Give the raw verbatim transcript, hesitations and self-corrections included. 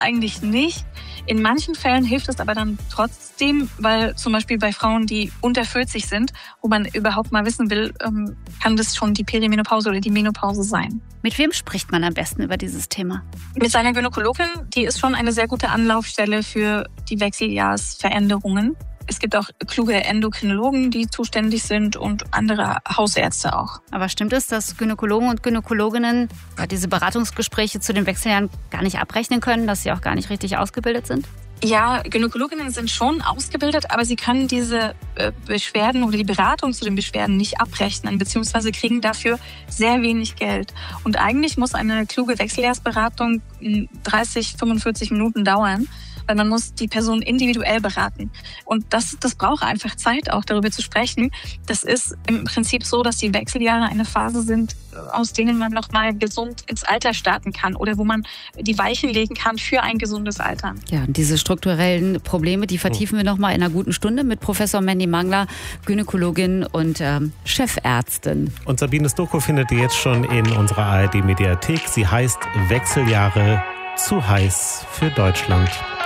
eigentlich nicht. In manchen Fällen hilft es aber dann trotzdem, weil zum Beispiel bei Frauen, die unter vierzig sind, wo man überhaupt mal wissen will, ähm, kann das schon die Perimenopause oder die Menopause sein. Mit wem spricht man am besten über dieses Thema? Mit seiner Gynäkologin, die ist schon eine sehr gute Anlaufstelle für die Wechseljahrsveränderungen. Es gibt auch kluge Endokrinologen, die zuständig sind und andere Hausärzte auch. Aber stimmt es, dass Gynäkologen und Gynäkologinnen diese Beratungsgespräche zu den Wechseljahren gar nicht abrechnen können, dass sie auch gar nicht richtig ausgebildet sind? Ja, Gynäkologinnen sind schon ausgebildet, aber sie können diese Beschwerden oder die Beratung zu den Beschwerden nicht abrechnen, beziehungsweise kriegen dafür sehr wenig Geld. Und eigentlich muss eine kluge Wechseljahrsberatung dreißig, fünfundvierzig Minuten dauern, weil man muss die Person individuell beraten. Und das, das braucht einfach Zeit, auch darüber zu sprechen. Das ist im Prinzip so, dass die Wechseljahre eine Phase sind, aus denen man nochmal gesund ins Alter starten kann oder wo man die Weichen legen kann für ein gesundes Alter. Ja, und diese strukturellen Probleme, die vertiefen wir nochmal in einer guten Stunde mit Professor Mandy Mangler, Gynäkologin und ähm, Chefärztin. Und Sabines Doku findet ihr jetzt schon in unserer A R D-Mediathek. Sie heißt Wechseljahre zu heiß für Deutschland.